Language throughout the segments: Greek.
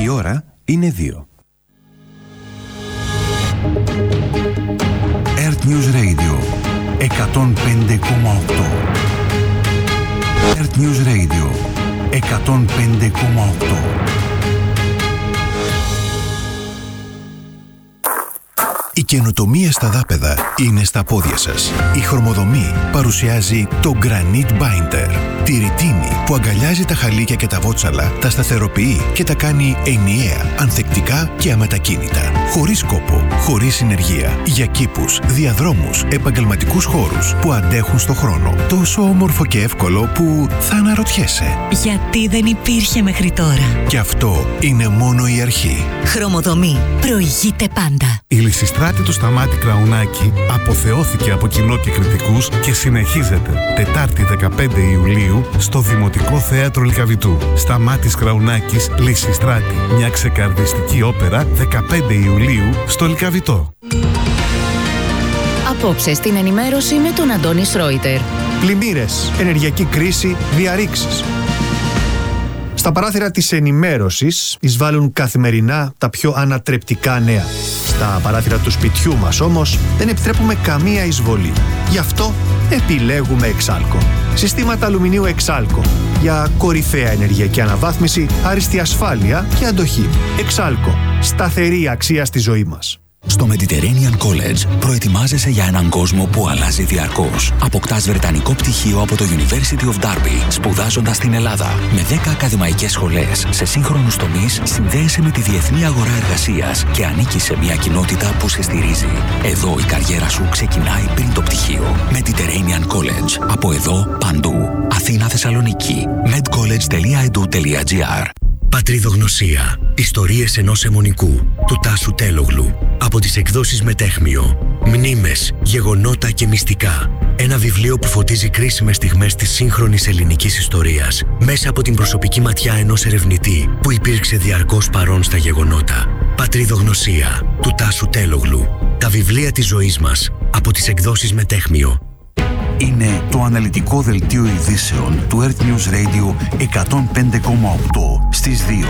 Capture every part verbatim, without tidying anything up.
ώρα είναι δύο. Earth News Radio εκατόν πέντε κόμμα οκτώ. Earth News Radio εκατόν πέντε κόμμα οκτώ. Η καινοτομία στα δάπεδα είναι στα πόδια σας. Η Χρωμοδομή παρουσιάζει το Granite Binder. Τη ρητίνη που αγκαλιάζει τα χαλίκια και τα βότσαλα, τα σταθεροποιεί και τα κάνει ενιαία, ανθεκτικά και αμετακίνητα. Χωρίς κόπο, χωρίς συνεργεία. Για κήπους, διαδρόμους, επαγγελματικούς χώρους που αντέχουν στο χρόνο. Τόσο όμορφο και εύκολο που θα αναρωτιέσαι. Γιατί δεν υπήρχε μέχρι τώρα. Και αυτό είναι μόνο η αρχή. Χρωμοδομή. Προηγείται πάντα. Η Λυσιστράτη του Σταμάτη Κραουνάκη αποθεώθηκε από κοινό και κριτικούς και συνεχίζεται Τετάρτη δεκαπέντε Ιουλίου στο Δημοτικό Θέατρο Λυκαβητού. Σταμάτης Κραουνάκης, Λυσιστράτη. Μια ξεκαρδιστική όπερα δεκαπέντε Ιουλίου στο Λυκαβητό. Απόψε στην ενημέρωση με τον Αντώνη Σρόιτερ. Πλημμύρες, ενεργειακή κρίση, διαρρήξεις. Στα παράθυρα της ενημέρωσης εισβάλλουν καθημερινά τα πιο ανατρεπτικά νέα. Στα παράθυρα του σπιτιού μας όμως δεν επιτρέπουμε καμία εισβολή. Γι' αυτό επιλέγουμε Εξάλκο. Συστήματα αλουμινίου Εξάλκο. Για κορυφαία ενεργειακή αναβάθμιση, άριστη ασφάλεια και αντοχή. Εξάλκο. Σταθερή αξία στη ζωή μας. Στο Mediterranean College προετοιμάζεσαι για έναν κόσμο που αλλάζει διαρκώς. Αποκτάς βρετανικό πτυχίο από το University of Derby, σπουδάζοντας στην Ελλάδα. Με δέκα ακαδημαϊκές σχολές σε σύγχρονους τομείς, συνδέεσαι με τη διεθνή αγορά εργασίας και ανήκεις σε μια κοινότητα που σε στηρίζει. Εδώ η καριέρα σου ξεκινάει πριν το πτυχίο. Mediterranean College. Από εδώ παντού. Αθήνα, Θεσσαλονίκη. medcollege τελεία e d u τελεία g r. Πατριδογνωσία. Ιστορίες ενός αιμονικού του Τάσου Τέλογλου. Από τις εκδόσεις Μετέχμιο. Μνήμες, γεγονότα και μυστικά. Ένα βιβλίο που φωτίζει κρίσιμες στιγμές της σύγχρονης ελληνικής ιστορίας μέσα από την προσωπική ματιά ενός ερευνητή που υπήρξε διαρκώς παρόν στα γεγονότα. Πατριδογνωσία του Τάσου Τέλογλου. Τα βιβλία της ζωής μας από τις εκδόσεις Μετέχμιο. Είναι το αναλυτικό δελτίο ειδήσεων του Earth News Radio εκατόν πέντε κόμμα οκτώ στις δύο.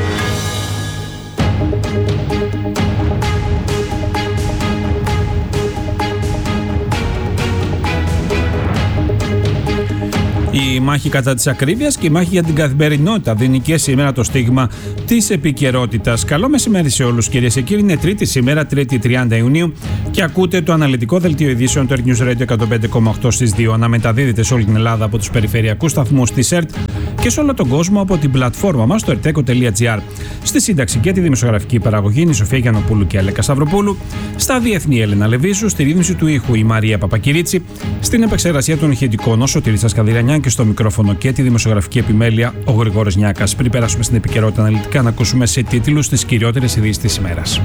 Η μάχη κατά της ακρίβειας και η μάχη για την καθημερινότητα δίνει και σήμερα το στίγμα της επικαιρότητας. Καλό μεσημέρι σε όλους, κυρίες και κύριοι. Είναι Τρίτη σήμερα, Τρίτη τριάντα Ιουνίου, και ακούτε το αναλυτικό δελτίο ειδήσεων του Earth News Radio εκατόν πέντε κόμμα οκτώ στις δύο. Αναμεταδίδεται σε όλη την Ελλάδα από τους περιφερειακούς σταθμούς της ΕΡΤ και σε όλο τον κόσμο από την πλατφόρμα μας στο ερτέκο τελεία τζι άρ. Στη σύνταξη και τη δημοσιογραφική παραγωγή είναι η Σοφία Γιαννοπούλου και Αλέκα Σταυροπούλου. Στα διεθνή Έλενα Λεβίζου, στη ρύθμιση του ήχου η Μαρία Παπακυρίτσι. Στην επεξεργασία των ηχητικών ο Σωτήρης Ασκαδηρανιάν και στο μικρόφωνο και τη δημοσιογραφική επιμέλεια ο Γρηγόρης Νιάκας. Πριν περάσουμε στην επικαιρότητα αναλυτικά, να ακούσουμε σε τίτλους τις κυριότερες ειδήσεις της ημέρας.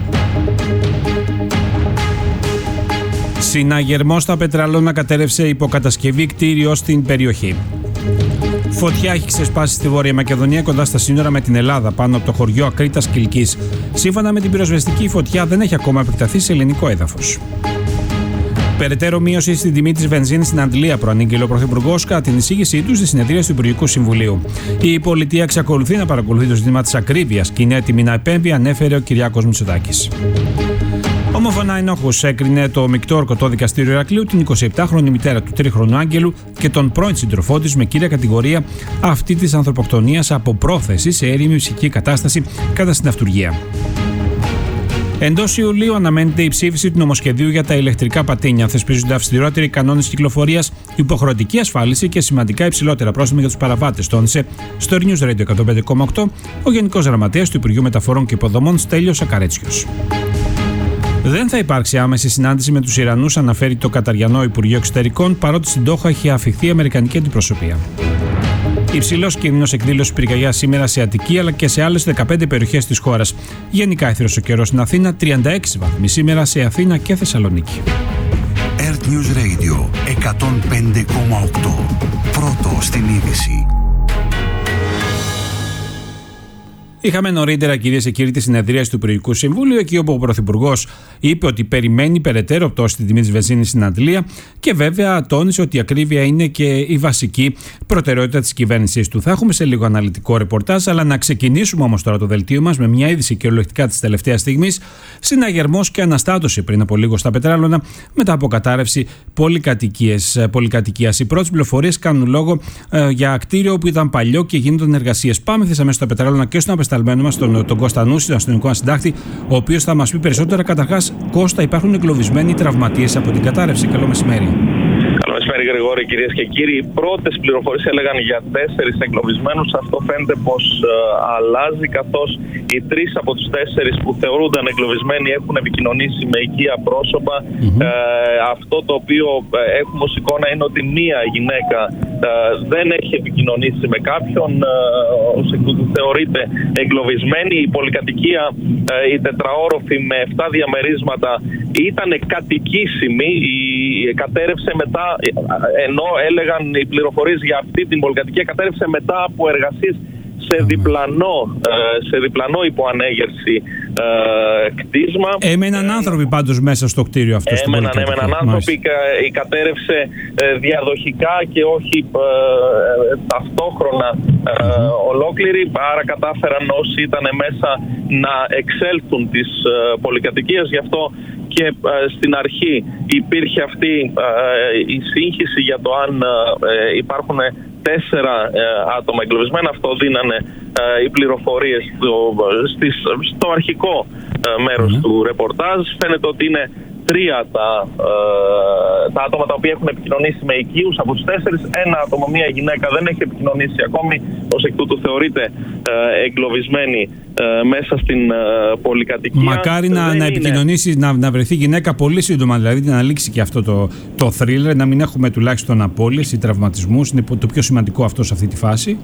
Συναγερμός στα Πετραλώνα κατέρευσε υποκατασκευή κτίριο στην περιοχή. Φωτιά έχει ξεσπάσει στη Βόρεια Μακεδονία κοντά στα σύνορα με την Ελλάδα, πάνω από το χωριό Ακρίτας Κιλκής. Σύμφωνα με την πυροσβεστική, η φωτιά δεν έχει ακόμα επεκταθεί σε ελληνικό έδαφος. Περαιτέρω μείωση στην τιμή της βενζίνης στην Αντλία, προανήγγειλε ο Πρωθυπουργός κατά την εισήγησή του στη συνεδρία του Υπουργικού Συμβουλίου. Η πολιτεία εξακολουθεί να παρακολουθεί το ζήτημα της ακρίβειας και είναι έτοιμη να επέμβει, ανέφερε ο Κυριάκος Μητσοτάκης. Ομόφωνα ενόχους έκρινε το μεικτό ορκωτό δικαστήριο Ηρακλείου την εικοσιεπτάχρονη μητέρα του τρίχρονου Άγγελου και τον πρώην σύντροφό της με κύρια κατηγορία αυτή της ανθρωποκτονίας από πρόθεση σε έρημη ψυχική κατάσταση κατά συναυτουργία. Εντός Ιουλίου αναμένεται η ψήφιση του νομοσχεδίου για τα ηλεκτρικά πατίνια. Θεσπίζονται αυστηρότεροι κανόνες κυκλοφορίας, υποχρεωτική ασφάλιση και σημαντικά υψηλότερα πρόστιμα για τους παραβάτες, τόνισε στο News Radio εκατόν πέντε κόμμα οκτώ ο Γενικός Γραμματέας του Υπουργείου Μεταφορών και Υποδομών Στέλιος Σακαρέτσιος. Δεν θα υπάρξει άμεση συνάντηση με τους Ιρανούς, αναφέρει το Καταριανό Υπουργείο Εξωτερικών, παρότι στην Ντόχα έχει αφιχθεί η Αμερικανική αντιπροσωπεία. Υψηλός κίνδυνος εκδήλωσης πυρκαγιάς σήμερα σε Αττική αλλά και σε άλλες δεκαπέντε περιοχές της χώρας. Γενικά αίθριος ο καιρός στην Αθήνα, τριάντα έξι βαθμοί σήμερα σε Αθήνα και Θεσσαλονίκη. Earth News Radio εκατόν πέντε κόμμα οκτώ. Πρώτο στην είδηση. Είχαμε νωρίτερα, κυρίες και κύριοι, τη συνεδρίαση του Υπουργικού Συμβούλου, εκεί όπου ο Πρωθυπουργός είπε ότι περιμένει περαιτέρω πτώση στη τιμή της βενζίνης στην Αντλία και βέβαια τόνισε ότι η ακρίβεια είναι και η βασική προτεραιότητα της κυβέρνησής του. Θα έχουμε σε λίγο αναλυτικό ρεπορτάζ, αλλά να ξεκινήσουμε όμως τώρα το δελτίο μας με μια είδηση κυριολεκτικά της τελευταίας στιγμής. Συναγερμός και αναστάτωση πριν από λίγο στα Πετράλωνα μετά από κατάρρευση πολυκατοικίας. Οι πρώτες πληροφορίες κάνουν λόγο ε, για κτίριο που ήταν παλιό και γίνονταν εργασίες. Πάμε θες αμέσως στα Πετράλωνα και στον απεσταλμένο μας, τον, τον Κώστα Νούση, τον αστυνομικό μας συντάκτη, ο οποίος θα μας πει περισσότερα. Καταρχάς, Κώστα, υπάρχουν εγκλωβισμένοι τραυματίες από την κατάρρευση. Καλό μεσημέρι. Καλό μεσημέρι, Γρηγόρη, κυρίες και κύριοι. Οι πρώτες πληροφορίες έλεγαν για τέσσερις εγκλωβισμένους. Αυτό φαίνεται πως ε, αλλάζει, καθώς οι τρεις από τους τέσσερις που θεωρούνταν εγκλωβισμένοι έχουν επικοινωνήσει με οικεία πρόσωπα. Mm-hmm. Ε, αυτό το οποίο έχουμε ως εικόνα είναι ότι μία γυναίκα ε, δεν έχει επικοινωνήσει με κάποιον, ε, ως εκ τούτου θεωρείται εγκλωβισμένη. Η πολυκατοικία, ε, η τετραόροφη με εφτά διαμερίσματα, ήταν κατοικήσιμη. Η κατέρευσε μετά, ενώ έλεγαν οι πληροφορίες για αυτή την πολυκατοικία, κατέρευσε μετά από εργασίες σε διπλανό, σε διπλανό υποανέγερση ε, κτίσμα. Έμεναν άνθρωποι πάντως μέσα στο κτίριο αυτό. Έμεναν, έμεναν άνθρωποι. Η κατέρευσε ε, διαδοχικά και όχι ε, ταυτόχρονα ε, mm-hmm. ολόκληρη. Άρα κατάφεραν όσοι ήταν μέσα να εξέλθουν της ε, πολυκατοικίας. Γι' αυτό και ε, στην αρχή υπήρχε αυτή ε, η σύγχυση για το αν ε, υπάρχουν τέσσερα ε, άτομα εγκλωβισμένα. Αυτό δίνανε ε, οι πληροφορίες στο, στις, στο αρχικό ε, μέρος mm. του ρεπορτάζ. Φαίνεται ότι είναι τρία τα, ε, τα άτομα τα οποία έχουν επικοινωνήσει με οικείους από τους τέσσερις. Ένα άτομο, μία γυναίκα, δεν έχει επικοινωνήσει ακόμη. Ως εκ τούτου θεωρείται ε, εγκλωβισμένη ε, μέσα στην ε, πολυκατοικία. Μακάρι να, να επικοινωνήσει, να, να βρεθεί γυναίκα πολύ σύντομα, δηλαδή να λήξει και αυτό το, το θρίλερ, να μην έχουμε τουλάχιστον απώλειες ή τραυματισμούς. Είναι το πιο σημαντικό αυτό σε αυτή τη φάση.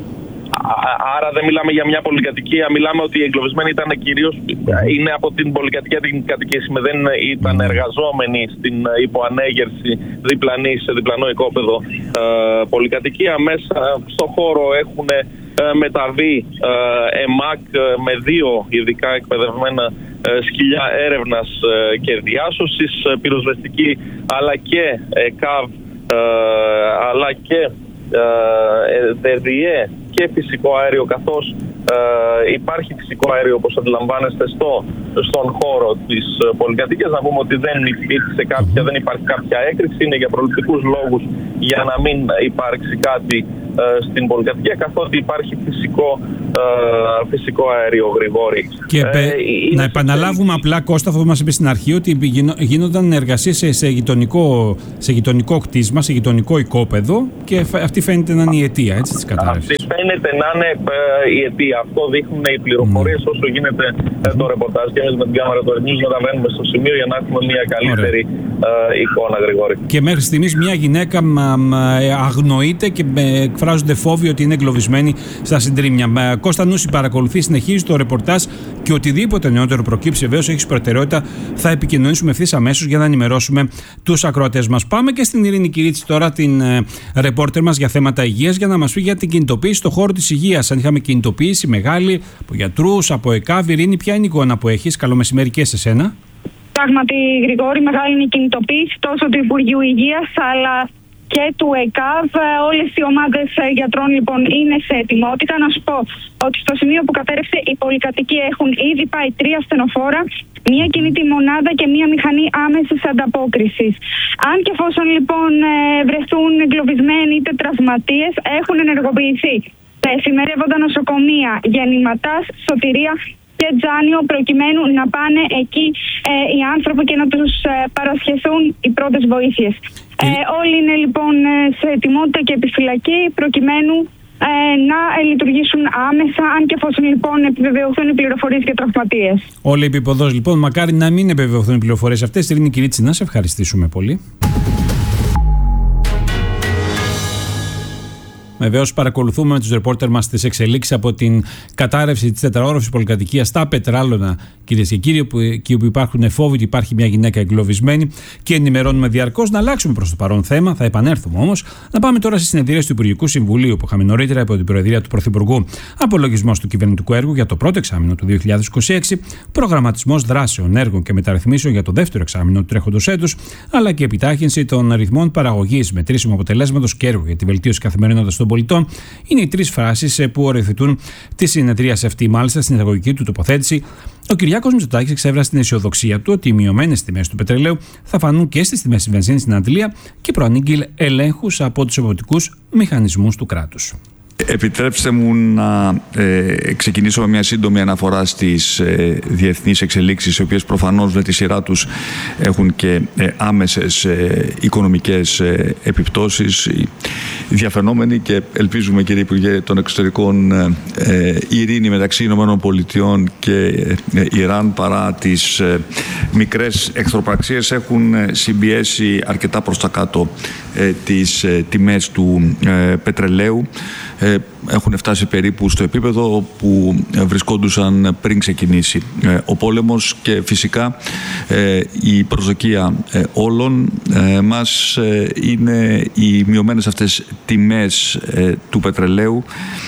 Άρα δεν μιλάμε για μια πολυκατοικία, μιλάμε ότι οι εγκλωβισμένοι ήταν κυρίως, είναι από την πολυκατοικία την κατοικήσιμη, δεν ήταν εργαζόμενοι στην υποανέγερση διπλανή, σε διπλανό οικόπεδο ε, πολυκατοικία. Μέσα στο χώρο έχουν ε, μεταβεί ε, ΕΜΑΚ με δύο ειδικά εκπαιδευμένα ε, σκυλιά έρευνας ε, και διάσωσης, ε, πυροσβεστική, αλλά και ε, ΚΑΒ, ε, αλλά και ε, ΔΕΔΙΕ και φυσικό αέριο, καθώς ε, υπάρχει φυσικό αέριο, όπως αντιλαμβάνεστε, στο, στον χώρο της πολυκατοικίας. Να πούμε ότι δεν υπήρξε κάποια, δεν υπάρχει κάποια έκρηξη, είναι για προληπτικούς λόγους, για να μην υπάρξει κάτι ε, στην πολυκατοικία, καθότι υπάρχει φυσικό, ε, φυσικό αέριο, Γρηγόρη. Και ε, ε, να επαναλάβουμε απλά, Κώστα, αυτό που μας είπε στην αρχή, ότι γίνονταν εργασίες σε, σε, γειτονικό, σε γειτονικό κτίσμα, σε γειτονικό οικόπεδο, και αυτή φαίνεται να είναι η αιτία, έτσι, της κατάρρευσης. Αυτή φαίνεται να είναι ε, η αιτία. Αυτό δείχνουν οι πληροφορίες mm. όσο γίνεται ε, το ρεπορτάζ, και εμείς με την κάμερα του News μεταβαίνουμε στο σημείο για να έχουμε μια καλύτερη ε, εικόνα, Γρηγόρη. Και μέχρι στιγμής μια γυναίκα μα, μα, αγνοείται και με, εκφράζονται φόβοι ότι είναι εγκλωβισμένη στα συντρίμμια. Με, Κώστα Νούση παρακολουθεί, συνεχίζει το ρεπορτάζ, και οτιδήποτε νεότερο προκύψει, βεβαίως έχει προτεραιότητα, θα επικοινωνήσουμε ευθύς αμέσως για να ενημερώσουμε τους ακροατές μας. Πάμε και στην Ειρήνη Κυρίτσι τώρα, την ε, ρεπόρτερ μας για θέματα υγείας, για να μας πει για την κινητοποίηση στον χώρο της υγείας. Αν είχαμε κινητοποίηση μεγάλη από γιατρούς, από ΕΚΑΒ. Ειρήνη, ποια είναι η εικόνα που έχεις? Καλό μεσημέρι και σε σένα. Πράγματι, Γρηγόρη, μεγάλη είναι η κινητοποίηση τόσο του Υπουργείου Υγείας αλλά και του ΕΚΑΒ. Όλες οι ομάδες γιατρών λοιπόν είναι σε ετοιμότητα. Να σου πω ότι στο σημείο που κατέρευσε η πολυκατοικία έχουν ήδη πάει τρία ασθενοφόρα, μία κινητή μονάδα και μία μηχανή άμεσης ανταπόκρισης. Αν και εφόσον λοιπόν βρεθούν εγκλωβισμένοι είτε τραυματίες, έχουν ενεργοποιηθεί τα εφημερεύοντα νοσοκομεία Γεννηματάς, Σωτηρία και Τζάνιο, προκειμένου να πάνε εκεί ε, οι άνθρωποι και να τους ε, παρασχεθούν οι πρώτες βοήθειες. Ε, όλοι είναι λοιπόν σε ετοιμότητα και επιφυλακή, προκειμένου ε, να ε, λειτουργήσουν άμεσα, αν και εφόσον λοιπόν επιβεβαιωθούν οι πληροφορίες για τραυματίες. Όλοι επιποδός λοιπόν, μακάρι να μην επιβεβαιωθούν οι πληροφορίες αυτές. Ειρήνη Κυρίτσι, να σε ευχαριστήσουμε πολύ. Βεβαίως, παρακολουθούμε με τους ρεπόρτερ μας τις εξελίξεις από την κατάρρευση της τετραόροφης πολυκατοικίας στα Πετράλωνα, κυρίες και κύριοι, που, εκεί όπου υπάρχουν φόβοι ότι υπάρχει μια γυναίκα εγκλωβισμένη, και ενημερώνουμε διαρκώς. Να αλλάξουμε προς το παρόν θέμα, θα επανέλθουμε όμως. Να πάμε τώρα στη συνεδρία του Υπουργικού Συμβουλίου που είχαμε νωρίτερα υπό την Προεδρία του Πρωθυπουργού. Απολογισμός του κυβερνητικού έργου για το πρώτο εξάμηνο του δύο χιλιάδες είκοσι έξι, προγραμματισμός δράσεων, έργων και μεταρρυθμίσεων για το δεύτερο εξάμηνο του τρέχοντος έτους, αλλά και επιτάχυνση των αριθμών παραγωγής μετρήσιμου αποτελέσματος και έργου για τη βελτίωση καθημερινότητας των πολιτών είναι οι τρεις φράσεις που οριοθετούν τη συνεδρίαση αυτή. Μάλιστα, στην εισαγωγική του τοποθέτηση, ο Κυριάκος Μητσοτάκης εξέφρασε την αισιοδοξία του ότι οι μειωμένες τιμές του πετρελαίου θα φανούν και στις τιμές της βενζίνης στην Αντλία και προανήγγειλε ελέγχους από τους εποπτικούς μηχανισμούς του κράτους. Επιτρέψτε μου να ε, ξεκινήσω με μια σύντομη αναφορά στις ε, διεθνείς εξελίξεις, οι οποίες προφανώς με τη σειρά τους έχουν και ε, άμεσες ε, οικονομικές ε, επιπτώσεις. Οι διαφαινόμενοι, και ελπίζουμε, κύριε Υπουργέ των Εξωτερικών, ε, ειρήνη μεταξύ Ηνωμένων Πολιτειών και ε, Ιράν, παρά τις ε, μικρές εχθροπραξίες, έχουν συμπιέσει αρκετά προς τα κάτω ε, τις ε, τιμές του ε, πετρελαίου. Έχουν φτάσει περίπου στο επίπεδο που βρισκόντουσαν πριν ξεκινήσει ο πόλεμος, και φυσικά η προσδοκία όλων μας είναι οι μειωμένες αυτές τιμές του πετρελαίου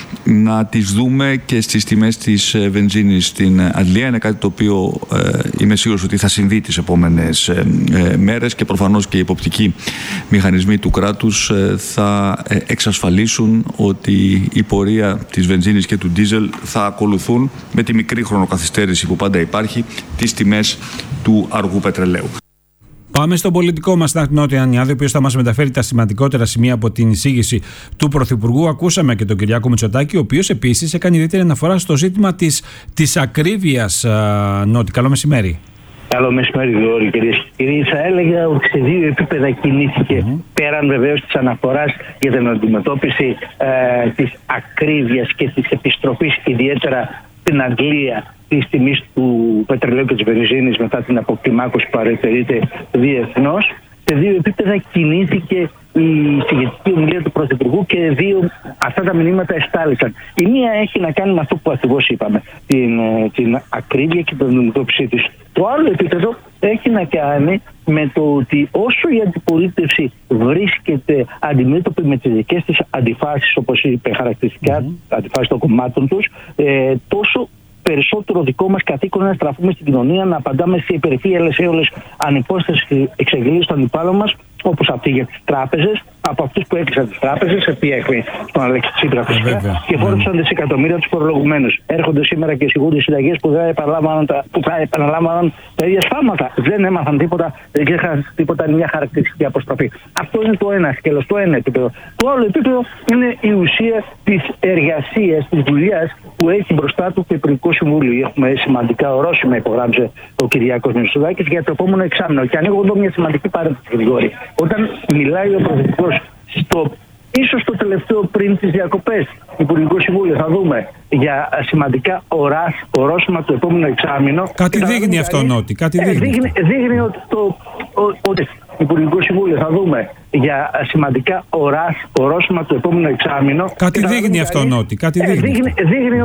να τις δούμε και στις τιμές της βενζίνης στην Αντλία. Είναι κάτι το οποίο είμαι σίγουρος ότι θα συμβεί τις επόμενες μέρες, και προφανώς και οι υποπτικοί μηχανισμοί του κράτους θα εξασφαλίσουν ότι η πορεία της βενζίνης και του ντίζελ θα ακολουθούν, με τη μικρή χρονοκαθυστέρηση που πάντα υπάρχει, τις τιμές του αργού πετρελαίου. Πάμε στον πολιτικό μας Νότιο Νότια Ανιάδη, ο οποίος θα μας μεταφέρει τα σημαντικότερα σημεία από την εισήγηση του Πρωθυπουργού. Ακούσαμε και τον Κυριάκο Μητσοτάκη, ο οποίος επίσης έκανε ιδιαίτερη αναφορά στο ζήτημα της, της ακρίβειας. Νότι, καλό μεσημέρι. Καλό μεσημέρι, Γρηγόρη, κυρίες και κύριοι. Θα έλεγα ότι σε δύο επίπεδα κινήθηκε, mm-hmm. πέραν βεβαίως της αναφοράς για την αντιμετώπιση ε, της ακρίβειας και της επιστροφής, ιδιαίτερα στην Αγγλία, της τιμής του πετρελαίου και της βενζίνης μετά την αποκλιμάκωση που παρατηρείται διεθνώς. Σε δύο επίπεδα κινήθηκε η συγκεκριτική ομιλία του Πρωθυπουργού και δύο αυτά τα μηνύματα εστάλησαν. Η μία έχει να κάνει με αυτό που ακριβώς είπαμε, την, την ακρίβεια και την αντιμετώπιση της. Το άλλο επίπεδο έχει να κάνει με το ότι όσο η αντιπολίτευση βρίσκεται αντιμέτωπη με τις δικές της αντιφάσεις, όπως είπε χαρακτηριστικά, mm-hmm. αντιφάσεις των κομμάτων τους, ε, τόσο περισσότερο δικό μας καθήκον είναι να στραφούμε στην κοινωνία, να απαντάμε σε υπερφύαλες έολες ανυπόστατες εξεγγελίες των αντιπάλων μας, όπως αυτή για τις τράπεζες, από αυτούς που έκλεισαν τις τράπεζες, επί έκμη στον Αλέξη Τσίπρα φυσικά, και φόρεψαν δισεκατομμύρια τους φορολογουμένους. Έρχονται σήμερα και εισηγούνται συνταγές που θα επαναλάμβαναν τα, που θα επαναλάμβαναν τα ίδια σφάλματα. Δεν έμαθαν τίποτα, δεν είχαν τίποτα, μια χαρακτηριστική αποστροφή. Αυτό είναι το ένα σκέλος, το ένα επίπεδο. Το άλλο επίπεδο είναι η ουσία της εργασίας, της δουλειάς που έχει μπροστά του το Υπουργικό Συμβούλιο. Έχουμε σημαντικά ορόσημα, υπογράμμισε ο Κυριάκος Μητσοτάκης, για το επόμενο εξάμηνο. Και ανοίγω εδώ μια σημαντική παρένθεση, Γρηγόρη. Όταν μιλάει ο Πρωθυπουργός στο ίσως το τελευταίο πριν τις διακοπές Υπουργικό Συμβούλιο, θα δούμε για σημαντικά οράς, ορόσημα το επόμενο εξάμηνο. Κάτι δείχνει αυτό, Νότι. Κάτι ε, δείχνει. Δείχνει, δείχνει ότι το ότι Υπουργικό Συμβούλιο, θα δούμε για σημαντικά οράς, ορόσημα το επόμενο εξάμηνο. Κάτι δείχνει αυτό, Νότι. Κάτι δείχνει. Ε, δείχνει, δείχνει